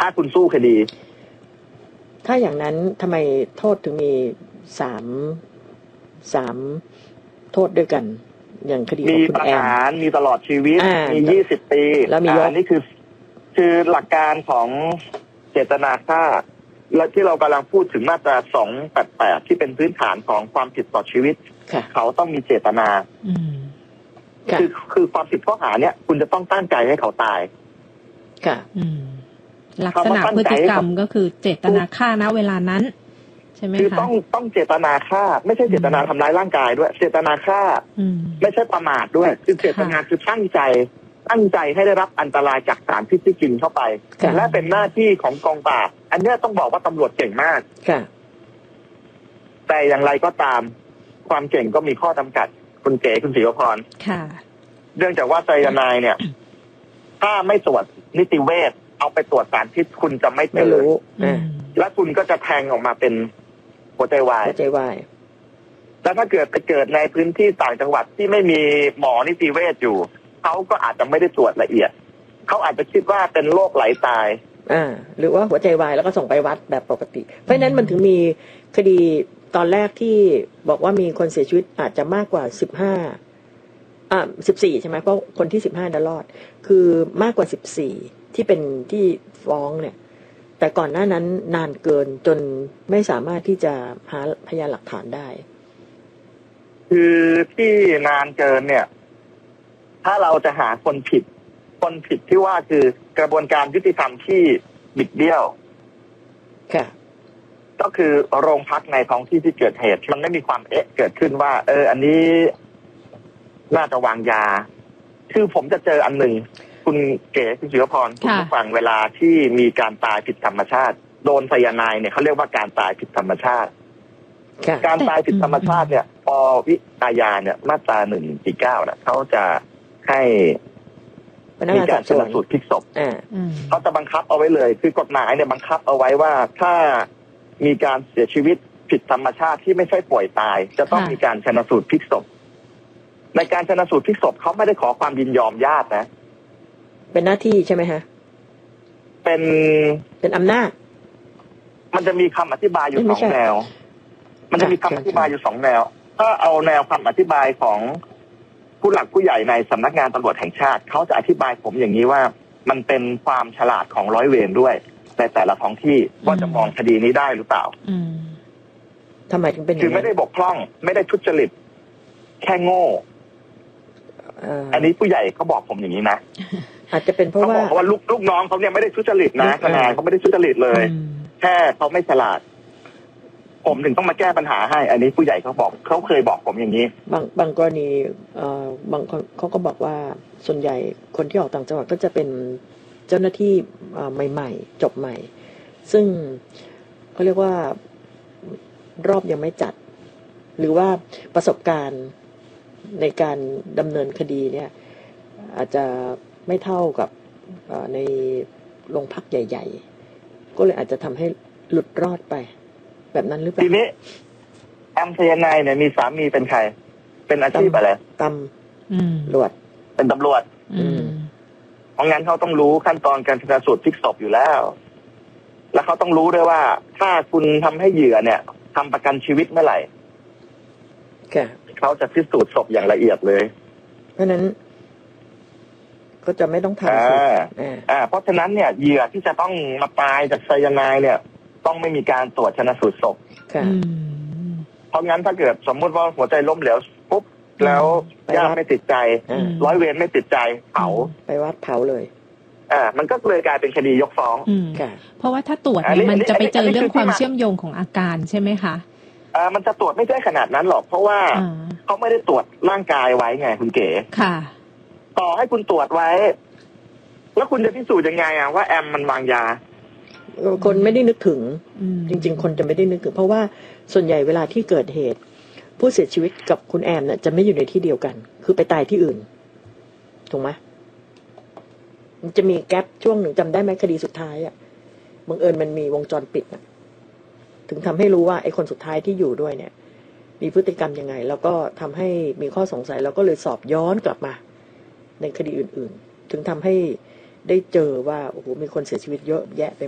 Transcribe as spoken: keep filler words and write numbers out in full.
ถ้าคุณสู้คดีถ้าอย่างนั้นทำไมโทษถึงมีสามสามโทษด้วยกันอย่างคดีของคุณแอมมีประหารมีตลอดชีวิตมียี่สิบปีแล้วมียกอันนี้คือคือหลักการของเจตนาฆ่าและที่เรากำลังพูดถึงมาตราสองแปดแปดที่เป็นพื้นฐานของความผิดต่อชีวิตเขาต้องมีเจตนาคือคือความผิดข้อหาเนี่ยคุณจะต้องตั้งใจให้เขาตายค่ะลักษณะพฤติกรรมก็คือเจตนาฆ่าณเวลานั้นใช่ไหมคะคือต้องต้องเจตนาฆ่าไม่ใช่เจตนาทำร้ายร่างกายด้วยเจตนาฆ่าไม่ใช่ประมาทด้วยคือเจตนาคือตั้งใจตั้งใจให้ได้รับอันตรายจากสารพิษที่กินเข้าไปและเป็นหน้าที่ของกองปราบอันนี้ต้องบอกว่าตำรวจเก่งมากแต่อย่างไรก็ตามความเก่งก็มีข้อจำกัดคุณเก๋คุณศรีวพรเนื่องจากว่าไซยาไนด์เนี่ยถ้าไม่ตรวจนิติเวชเอาไปตรวจสารพิษคุณจะไม่เจอและคุณก็จะแทงออกมาเป็นหัวใจวายหัวใจวายแล้วถ้าเกิดไปเกิดในพื้นที่ต่างจังหวัดที่ไม่มีหมอนิติเวชอยู่เขาก็อาจจะไม่ได้ตรวจละเอียดเขาอาจจะคิดว่าเป็นโรคไหลตายอ่าหรือว่าหัวใจวายแล้วก็ส่งไปวัดแบบปกติเพราะฉะนั้นมันถึงมีคดีตอนแรกที่บอกว่ามีคนเสียชีวิตอาจจะมากกว่าสิบห้าอ่าสิบสี่ใช่ไหมเพราะคนที่สิบห้าได้รอดคือมากกว่าสิบสี่ที่เป็นที่ฟ้องเนี่ยแต่ก่อนหน้านั้นนานเกินจนไม่สามารถที่จะหาพยานหลักฐานได้คือที่นานเกินเนี่ยถ้าเราจะหาคนผิดคนผิดที่ว่าคือกระบวนการยุติธรรมที่บิดเบี้ยวค่ะก็คือโรงพักในท้องที่ที่เกิดเหตุมันไม่มีความเอ๊ะเกิดขึ้นว่าเอออันนี้น่าจะวางยาคือผมจะเจออันหนึ่งคุณเก๋คุณศิวพรคุณผู้ฟังเวลาที่มีการตายผิดธรรมชาติโดนไซยาไนด์เนี่ยเขาเรียกว่าการตายผิดธรรมชาติการตายผิดธรรมชาติเนี่ยปวิอาญาเนี่ยมาตราหนึ่งสี่เก้าเนี่ยเขาจะให้มีการชันสูตรพลิกศพเขาจะบังคับเอาไว้เลยคือกฎหมายเนี่ยบังคับเอาไว้ว่าถ้ามีการเสียชีวิตผิดธรรมชาติที่ไม่ใช่ป่วยตายจะต้องมีการชันสูตรพลิกศพในการชันสูตรพลิกศพเขาไม่ได้ขอความยินยอมญาตินะเป็นหน้าที่ใช่ไหมฮะเป็นเป็นอำนาจมันจะมีคำอธิบายอยู่สองแนวมันจะมีคำอธิบายอยู่สองแนวถ้าเอาแนวคำอธิบายของผู้หลักผู้ใหญ่ในสำนักงานตำรวจแห่งชาติเขาจะอธิบายผมอย่างนี้ว่ามันเป็นความฉลาดของร้อยเวรด้วยในแต่ละท้องที่ว่าจะมองคดีนี้ได้หรือเปล่าทำไมถึงเป็นคือไม่ได้บกพร่องไม่ได้ทุจริตแค่โง่อันนี้ผู้ใหญ่เขาบอกผมอย่างนี้นะอาจจะเป็นเพราะว่าเขาบอกว่าลูกลูกน้องเขาเนี่ยไม่ได้ทุจริตนะทนายเขาไม่ได้ทุจริตเลยแค่เขาไม่ฉลาดผมถึงต้องมาแก้ปัญหาให้อันนี้ผู้ใหญ่เขาบอกเขาเคยบอกผมอย่างนี้บางบางกรณีเอ่อบางคนเขาก็บอกว่าส่วนใหญ่คนที่ออกต่างจังหวัดก็จะเป็นเจ้าหน้าที่ใหม่ๆจบใหม่ซึ่งเขาเรียกว่ารอบยังไม่จัดหรือว่าประสบการณ์ในการดำเนินคดีเนี่ยอาจจะไม่เท่ากับในโรงพักใหญ่ๆก็เลยอาจจะทำให้หลุดรอดไปแบบนั้นหรือเปล่าทีนี้แอมไซยาไนด์เนี่ยมีสามีเป็นใครเป็นอาชีพอะไรตำรวจเป็นตำรวจเพราะงั้นเขาต้องรู้ขั้นตอนการชันสูตรพลิกศพอยู่แล้วและเขาต้องรู้ด้วยว่าถ้าคุณทำให้เหยื่อเนี่ยทำประกันชีวิตเมื่อไหร่เขาจะพิสูจน์ศพอย่างละเอียดเลยเพราะนั้นก็จะไม่ต้องทำอ่าเพราะฉะนั้นเนี่ยเหยื่อที่จะต้องมาตายจากไซยาไนด์เนี่ยต้องไม่มีการตรวจชันสูตรศพเพราะงั้นถ้าเกิดสมมุติว่าหัวใจล้มเหลวปุ๊บแล้วญาติไม่ติดใจร้อยเวรไม่ติดใจเผาไปวัดเผาเลยอ่ามันก็เลยกลายเป็นคดียกฟ้องเพราะว่าถ้าตรวจเนี่ยมันจะไปเจอเรื่องความเชื่อมโยงของอาการใช่ไหมคะอ่ามันจะตรวจไม่ได้ขนาดนั้นหรอกเพราะว่าเขาไม่ได้ตรวจร่างกายไว้ไงคุณเก๋ค่ะต่อให้คุณตรวจไว้แล้วคุณจะพิสูจน์ยังไงอ่ะว่าแอมมันวางยาคนไม่ได้นึกถึงจริงๆคนจะไม่ได้นึกถึงเพราะว่าส่วนใหญ่เวลาที่เกิดเหตุผู้เสียชีวิตกับคุณแอมเนี่ยจะไม่อยู่ในที่เดียวกันคือไปตายที่อื่นถูกไหมมันจะมีแกปช่วงหนึ่งจำได้ไหมคดีสุดท้ายอ่ะบังเอิญมันมีวงจรปิดอ่ะถึงทำให้รู้ว่าไอ้คนสุดท้ายที่อยู่ด้วยเนี่ยมีพฤติกรรมยังไงแล้วก็ทำให้มีข้อสงสัยแล้วก็เลยสอบย้อนกลับมาในคดีอื่นๆถึงทำให้ได้เจอว่าโอ้โหมีคนเสียชีวิตเยอะแยะไป